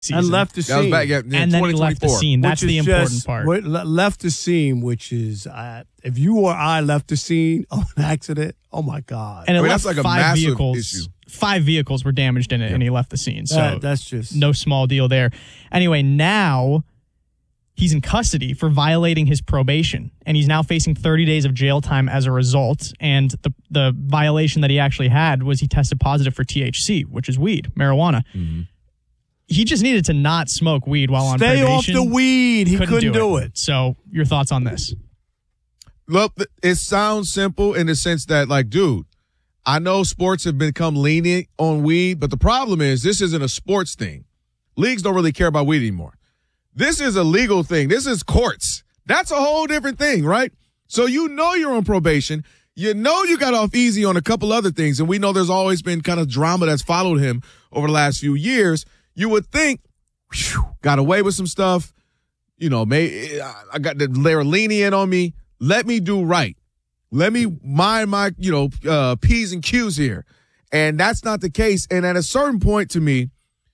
season. And left the scene. That was back and then he left the scene. That's the important part. Left the scene, which is, if you or I left the scene of an accident, oh, my God. And that's like a massive issue. 5 vehicles were damaged in it, and he left the scene. So that's just no small deal there. Anyway, now he's in custody for violating his probation, and he's now facing 30 days of jail time as a result. And the violation that he actually had was he tested positive for THC, which is weed, marijuana. Mm-hmm. He just needed to not smoke weed while on probation. Stay off the weed. He couldn't do it. So your thoughts on this? Look, it sounds simple in the sense that, like, dude, I know sports have become lenient on weed, but the problem is this isn't a sports thing. Leagues don't really care about weed anymore. This is a legal thing. This is courts. That's a whole different thing, right? So you know you're on probation. You know you got off easy on a couple other things, and we know there's always been kind of drama that's followed him over the last few years. You would think, got away with some stuff. You know, they were lenient on me. Let me do right. Let me mind my, P's and Q's here. And that's not the case. And at a certain point to me,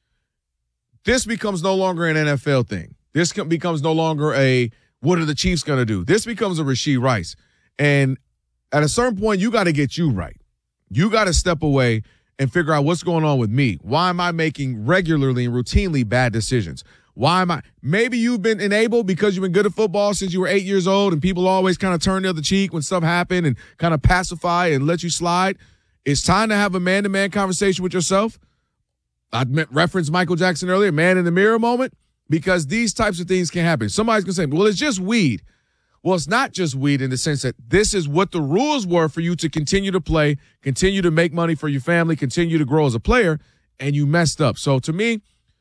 this becomes no longer an NFL thing. This becomes no longer what are the Chiefs going to do? This becomes a Rashee Rice. And at a certain point, you got to get you right. You got to step away and figure out what's going on with me. Why am I making regularly and routinely bad decisions? Maybe you've been enabled because you've been good at football since you were 8 years old and people always kind of turn the other cheek when stuff happened and kind of pacify and let you slide. It's time to have a man-to-man conversation with yourself. I referenced Michael Jackson earlier, man in the mirror moment, because these types of things can happen. Somebody's going to say, well, it's just weed. Well, it's not just weed in the sense that this is what the rules were for you to continue to play, continue to make money for your family, continue to grow as a player, and you messed up. So to me,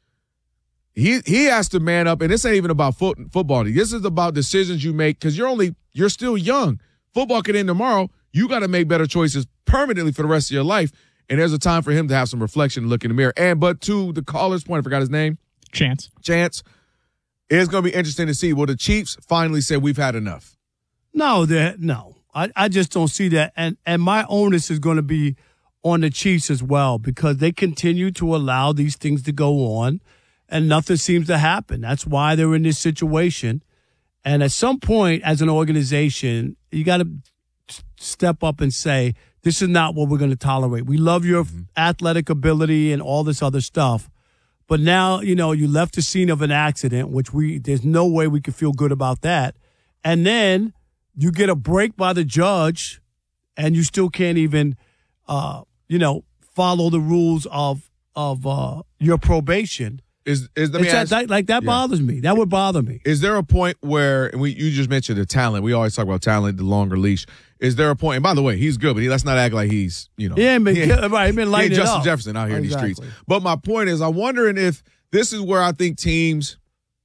he has to man up, and this ain't even about football. This is about decisions you make because you're still young. Football can end tomorrow. You got to make better choices permanently for the rest of your life, and there's a time for him to have some reflection and look in the mirror. But to the caller's point, I forgot his name. Chance. It's going to be interesting to see. Will the Chiefs finally say we've had enough? No. I just don't see that. And my onus is going to be on the Chiefs as well because they continue to allow these things to go on and nothing seems to happen. That's why they're in this situation. And at some point, as an organization, you got to step up and say, this is not what we're going to tolerate. We love your athletic ability and all this other stuff. But now, you left the scene of an accident, which there's no way we can feel good about that. And then you get a break by the judge and you still can't even, follow the rules of your probation. That bothers me. That would bother me. Is there a point where, and you just mentioned the talent. We always talk about talent, the longer leash. Is there a point, and by the way, he's good, but let's not act like he's, He ain't been lighting it Justin up. Jefferson out here in these streets. But my point is, I'm wondering if this is where I think teams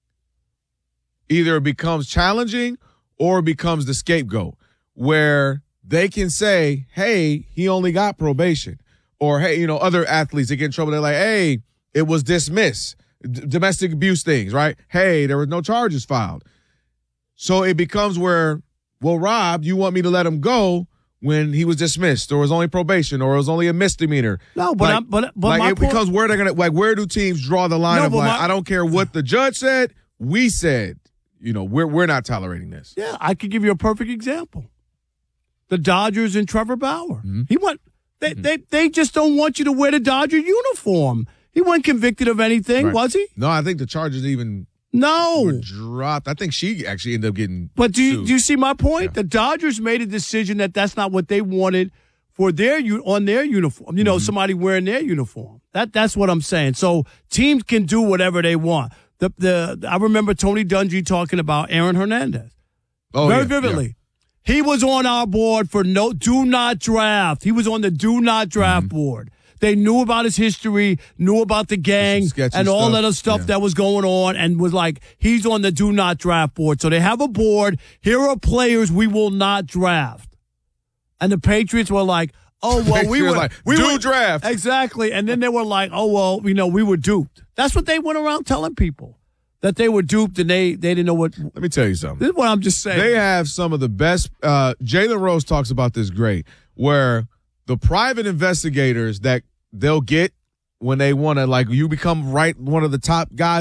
either it becomes challenging or it becomes the scapegoat, where they can say, hey, he only got probation. Or, hey, other athletes, they get in trouble. They're like, hey, it was dismissed. Domestic abuse things, right? Hey, there were no charges filed. So it becomes where, well, Rob, you want me to let him go when he was dismissed or was only probation or it was only a misdemeanor. No, but it becomes where they're going to, where do teams draw the line of I don't care what the judge said, we said, we're not tolerating this. Yeah, I could give you a perfect example. The Dodgers and Trevor Bauer. Mm-hmm. They just don't want you to wear the Dodger uniform. He wasn't convicted of anything, was he? No, I think the charges even were dropped. I think she actually ended up getting But do sued. you see my point? Yeah. The Dodgers made a decision that's not what they wanted for on their uniform. Somebody wearing their uniform. That's what I'm saying. So teams can do whatever they want. I remember Tony Dungy talking about Aaron Hernandez very vividly. Yeah. He was on our board for do not draft. He was on the do not draft board. They knew about his history, knew about the gang and all that other stuff that was going on and was like, he's on the do not draft board. So they have a board. Here are players we will not draft. And the Patriots were like, oh, well, we were draft. Exactly. And then they were like, oh, well, we were duped. That's what they went around telling people, that they were duped and they didn't know what. Let me tell you something. This is what I'm just saying. They have some of the best. Jalen Rose talks about this great, where the private investigators that they'll get when they want to, like, you become one of the top guys